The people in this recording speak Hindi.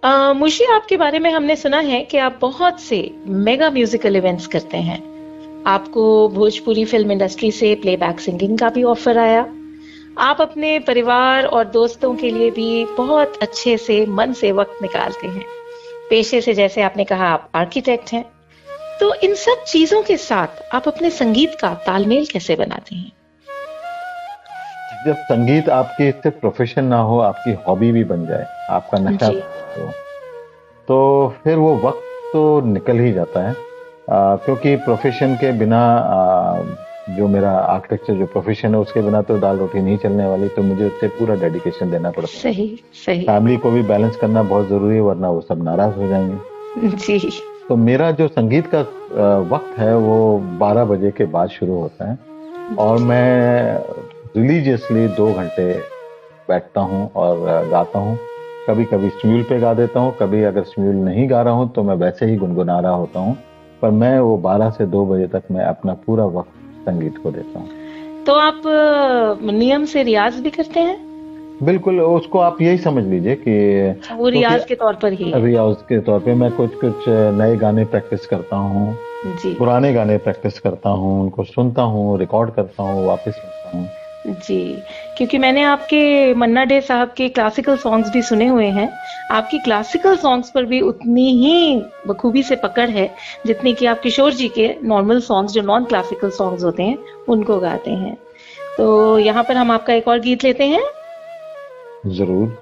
मुझे आपके बारे में हमने सुना है कि आप बहुत से मेगा म्यूजिकल इवेंट्स करते हैं। आपको भोजपुरी फिल्म इंडस्ट्री से प्लेबैक सिंगिंग का भी ऑफर आया। आप अपने परिवार और दोस्तों के लिए भी बहुत अच्छे से मन से वक्त निकालते हैं। पेशे से जैसे आपने कहा आप आर्किटेक्ट हैं, तो इन सब चीजों के साथ आप अपने संगीत का तालमेल कैसे बनाते हैं? जब संगीत आपकी सिर्फ प्रोफेशन ना हो, आपकी हॉबी भी बन जाए, आपका नशा जी। हो, तो फिर वो वक्त तो निकल ही जाता है। क्योंकि प्रोफेशन के बिना जो मेरा आर्किटेक्चर जो प्रोफेशन है उसके बिना तो दाल रोटी नहीं चलने वाली, तो मुझे उससे पूरा डेडिकेशन देना पड़ता है। सही सही। फैमिली को भी बैलेंस करना बहुत जरूरी है, वरना वो सब नाराज हो जाएंगे। जी। तो मेरा जो संगीत का वक्त है वो 12 बजे के बाद शुरू होता है, और मैं रिलीजियसली 2 घंटे बैठता हूँ और गाता हूँ। कभी कभी स्म्यूल पे गा देता हूँ, कभी अगर स्म्यूल नहीं गा रहा हूँ तो मैं वैसे ही गुनगुना रहा होता हूँ। पर मैं वो 12 से 2 बजे तक मैं अपना पूरा वक्त संगीत को देता हूँ। तो आप नियम से रियाज भी करते हैं? बिल्कुल, उसको आप यही समझ लीजिए कि वो रियाज के तौर पर ही है। रियाज के तौर पे मैं कुछ कुछ नए गाने प्रैक्टिस करता हूँ, जी पुराने गाने प्रैक्टिस करता हूँ, उनको सुनता हूँ, रिकॉर्ड करता हूँ, वापस सुनता हूँ। जी, क्योंकि मैंने आपके मन्ना डे साहब के क्लासिकल सॉन्ग्स भी सुने हुए हैं। आपकी क्लासिकल सॉन्ग्स पर भी उतनी ही बखूबी से पकड़ है जितनी कि आप किशोर जी के नॉर्मल सॉन्ग्स जो नॉन क्लासिकल सॉन्ग्स होते हैं उनको गाते हैं। तो यहाँ पर हम आपका एक और गीत लेते हैं। जरूर।